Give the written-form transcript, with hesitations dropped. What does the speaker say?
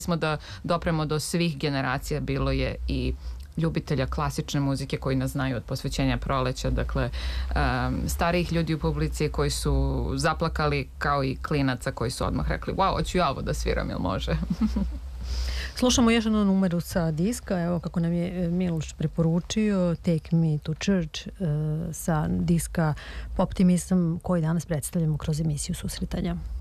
smo da dopremo do svih generacija, bilo je i ljubitelja klasične muzike koji nas znaju od Posvećenja proleća, dakle starijih ljudi u publici koji su zaplakali, kao i klinaca koji su odmah rekli wow, hoću ja ovo da sviram, jel može? Slušamo još jednu numeru sa diska, evo kako nam je Miloš preporučio, Take Me to Church sa diska Poptimizam koji danas predstavljamo kroz emisiju Susretanja.